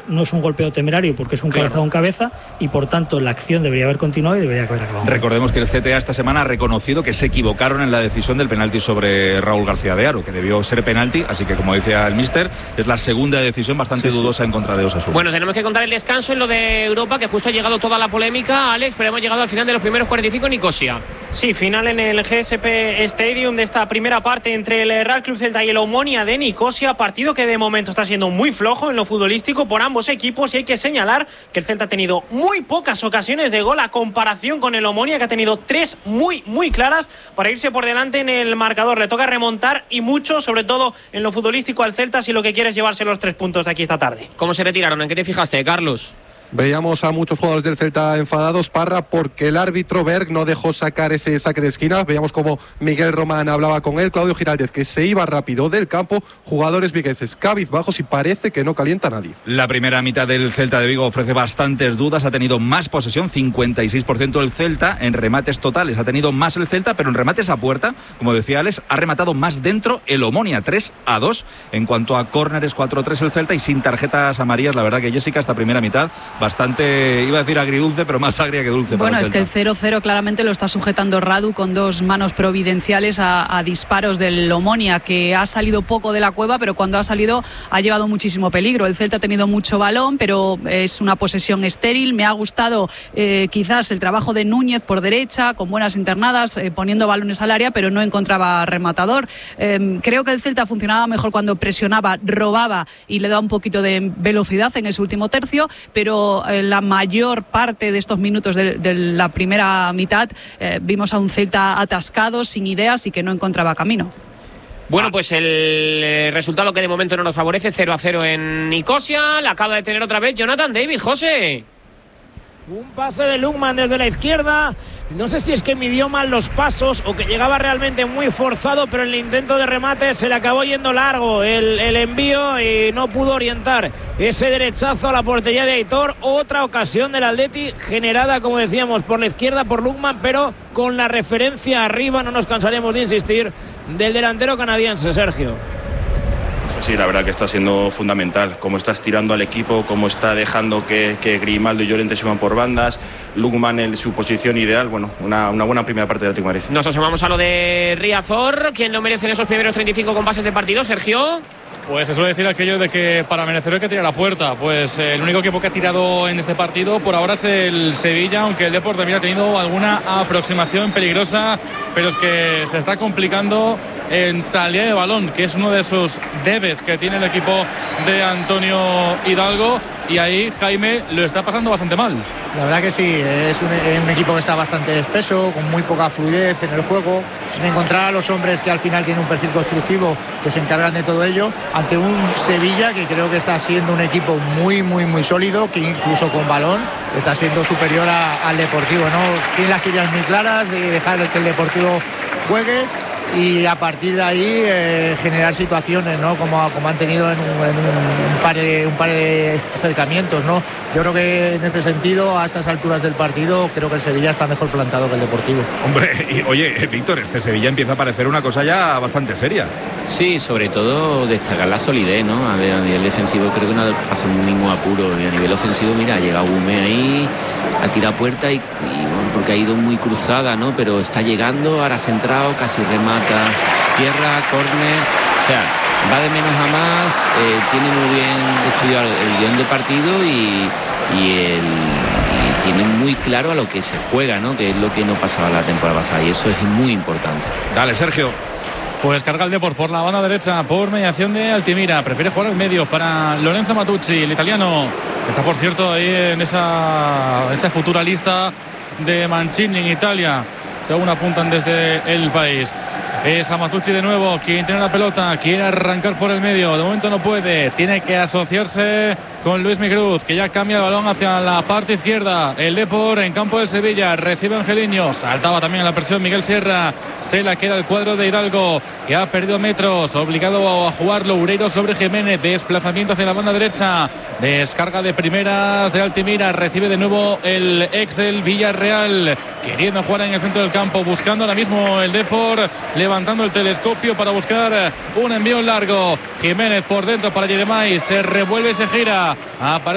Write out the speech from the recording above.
no es un golpeo temerario porque es un cabezado en cabeza y por tanto la acción debería haber continuado y debería haber acabado. Recordemos que el CTA esta semana ha reconocido que se equivocaron en la decisión del penalti sobre Raúl García de Haro, que debió ser penalti, así que como decía el míster, es la segunda decisión bastante dudosa en contra de Osasuna. Bueno, tenemos que contar el descanso en lo de Europa, que justo ha llegado toda la polémica, Alex, pero hemos llegado al final de los primeros 45 en Nicosia. Sí, final en el GSP Stadium de esta primera parte entre el Real Club Celta y el Omonia de Nicosia, partido que de momento está siendo muy flojo en lo futbolístico por ambos equipos, y hay que señalar que el Celta ha tenido muy pocas ocasiones de gol a comparación con el Omonia, que ha tenido 3 muy claras para irse por delante en el marcador. Le toca remontar y mucho, sobre todo en lo futbolístico al Celta, si lo que quiere es llevarse los 3 puntos de aquí esta tarde. ¿Cómo se retiraron? ¿En qué te fijaste, Carlos? Veíamos a muchos jugadores del Celta enfadados, Parra, porque el árbitro Berg no dejó sacar ese saque de esquina. Veíamos como Miguel Román hablaba con él, Claudio Giraldez, que se iba rápido del campo. Jugadores vigueses cabizbajos y parece que no calienta a nadie. La primera mitad del Celta de Vigo ofrece bastantes dudas. Ha tenido más posesión, 56% el Celta. En remates totales ha tenido más el Celta, pero en remates a puerta, como decía Alex, ha rematado más dentro el Omonia, 3-2. En cuanto a córneres, 4-3 el Celta y sin tarjetas amarillas. La verdad que Jessica, esta primera mitad bastante, iba a decir agridulce, pero más agria que dulce. Bueno, es que el 0-0 claramente lo está sujetando Radu con 2 manos providenciales a disparos del Omonia, que ha salido poco de la cueva, pero cuando ha salido ha llevado muchísimo peligro. El Celta ha tenido mucho balón, pero es una posesión estéril. Me ha gustado quizás el trabajo de Núñez por derecha, con buenas internadas, poniendo balones al área, pero no encontraba rematador. Creo que el Celta funcionaba mejor cuando presionaba, robaba y le da un poquito de velocidad en ese último tercio, pero la mayor parte de estos minutos de la primera mitad vimos a un Celta atascado, sin ideas y que no encontraba camino. Bueno, pues el resultado que de momento no nos favorece, 0-0 en Nicosia, la acaba de tener otra vez Jonathan David. José. Un pase de Lukman desde la izquierda. No sé si es que midió mal los pasos o que llegaba realmente muy forzado, pero en el intento de remate se le acabó yendo largo el envío y no pudo orientar ese derechazo a la portería de Aitor. Otra ocasión del Atleti generada, como decíamos, por la izquierda por Lukman, pero con la referencia arriba, no nos cansaremos de insistir, del delantero canadiense, Sergio. Sí, la verdad que está siendo fundamental, cómo está estirando al equipo, cómo está dejando que Grimaldo y Llorente suban por bandas, Lukman en su posición ideal. Bueno, una buena primera parte del Atlético de Madrid. Nos asomamos a lo de Riazor. ¿Quién lo merece en esos primeros 35 compases de partido, Sergio? Pues se suele decir aquello de que para merecer hay que tirar a puerta. Pues el único equipo que ha tirado en este partido por ahora es el Sevilla, aunque el Depor también ha tenido alguna aproximación peligrosa, pero es que se está complicando en salida de balón, que es uno de esos debes que tiene el equipo de Antonio Hidalgo, y ahí Jaime lo está pasando bastante mal. La verdad que sí, es un equipo que está bastante espeso, con muy poca fluidez en el juego, sin encontrar a los hombres que al final tienen un perfil constructivo que se encargan de todo ello, ante un Sevilla que creo que está siendo un equipo muy sólido, que incluso con balón está siendo superior al Deportivo, ¿no? Tiene las ideas muy claras de dejar que el Deportivo juegue y a partir de ahí generar situaciones, ¿no? Como han tenido en un par de acercamientos, ¿no? Yo creo que en este sentido, a estas alturas del partido, creo que el Sevilla está mejor plantado que el Deportivo. Hombre, y, oye, Víctor, este Sevilla empieza a parecer una cosa ya bastante seria. Sí, sobre todo destacar la solidez, ¿no? A nivel defensivo creo que no ha pasado ningún apuro, y a nivel ofensivo, mira, ha llegado Gume ahí, ha tirado puerta y bueno, porque ha ido muy cruzada, ¿no? Pero está llegando, ahora centrado, casi remata, cierra, córner, o sea, va de menos a más, tiene muy bien estudiado el guión de partido y tiene muy claro a lo que se juega, ¿no? Que es lo que no pasaba la temporada pasada, y eso es muy importante. Dale, Sergio. Pues carga el Depor por la banda derecha, por mediación de Altimira. Prefiere jugar al medio para Lorenzo Matucci, el italiano, que está, por cierto, ahí en esa futura lista de Mancini en Italia, según apuntan desde el país. Es a Matucci de nuevo, quien tiene la pelota, quiere arrancar por el medio, de momento no puede, tiene que asociarse con Luis Micruz, que ya cambia el balón hacia la parte izquierda. El Depor en campo del Sevilla, recibe Angeliño, saltaba también a la presión Miguel Sierra, se la queda el cuadro de Hidalgo, que ha perdido metros, obligado a jugar Loureiro sobre Jiménez, desplazamiento hacia la banda derecha, descarga de primeras de Altimira, recibe de nuevo el ex del Villarreal, queriendo jugar en el centro del campo, buscando ahora mismo el Depor, levantando el telescopio para buscar un envío largo. Jiménez por dentro para Jeremai, se revuelve y se gira.